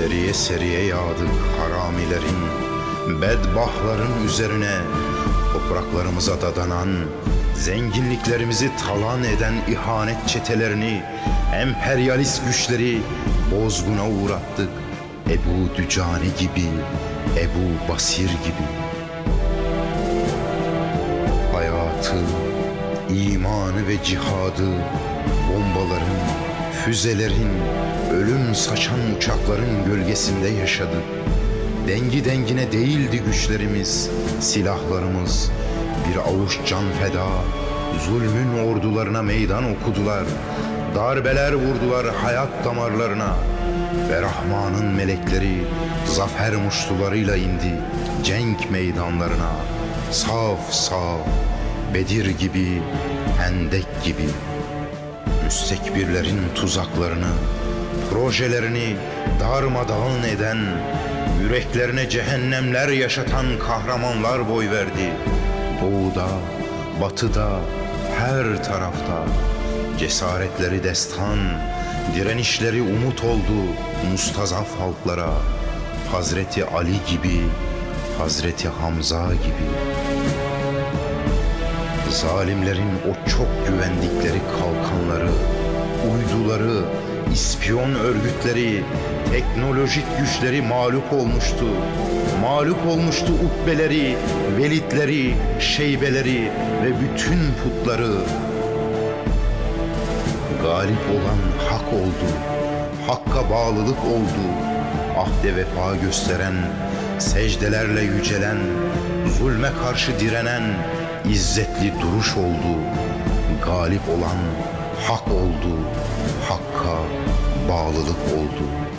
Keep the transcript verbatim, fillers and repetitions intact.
Seriye seriye yağdık haramilerin, bedbahların üzerine. Topraklarımıza dadanan, zenginliklerimizi talan eden ihanet çetelerini, emperyalist güçleri bozguna uğrattık. Ebu Dücane gibi, Ebu Basir gibi. Hayatı, imanı ve cihadı, bombaların, füzelerin, ölüm saçan uçakların gölgesinde yaşadık. Dengi dengine değildi güçlerimiz, silahlarımız. Bir avuç can feda, zulmün ordularına meydan okudular. Darbeler vurdular hayat damarlarına. Ve Rahman'ın melekleri zafer muştularıyla indi cenk meydanlarına. Saf saf, Bedir gibi, Hendek gibi. Müstekbirlerin tuzaklarını, projelerini darmadağın eden, yüreklerine cehennemler yaşatan kahramanlar boy verdi. Doğuda, batıda, her tarafta. Cesaretleri destan, direnişleri umut oldu mustazaf halklara. Hazreti Ali gibi, Hazreti Hamza gibi. Zalimlerin o çok güvendikleri kalkanları, uyduları, ispiyon örgütleri, teknolojik güçleri mağlup olmuştu. Mağlup olmuştu ukbeleri, velitleri, şeybeleri ve bütün putları. Galip olan hak oldu, hakka bağlılık oldu. Ahde vefa gösteren, secdelerle yücelen, zulme karşı direnen İzzetli duruş oldu. Galip olan hak oldu, hakka bağlılık oldu.